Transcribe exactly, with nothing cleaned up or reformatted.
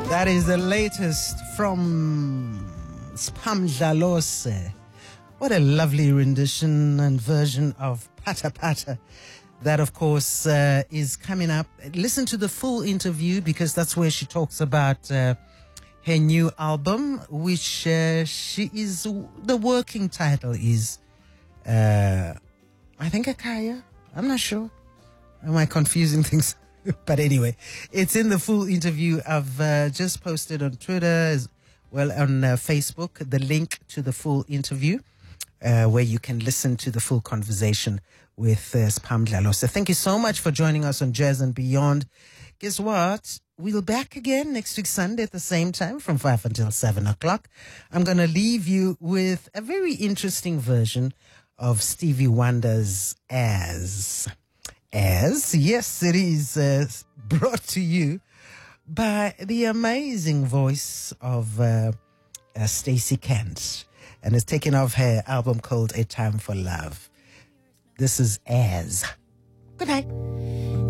That is the latest from Spam Dlalose. What a lovely rendition and version of Pata Pata. That, of course, uh, is coming up. Listen to the full interview because that's where she talks about uh, her new album, which uh, she is, the working title is, uh, I think, Akaya. I'm not sure. Am I confusing things? But anyway, it's in the full interview. I've uh, just posted on Twitter as well on uh, Facebook, the link to the full interview uh, where you can listen to the full conversation with uh, Spam Dlalose. Thank you so much for joining us on Jazz and Beyond. Guess what? We'll be back again next week Sunday at the same time from five until seven o'clock. I'm going to leave you with a very interesting version of Stevie Wonder's As. As, yes, it is uh, brought to you by the amazing voice of uh, uh, Stacey Kent, and it's taken off her album called A Time for Love. This is As. Good night.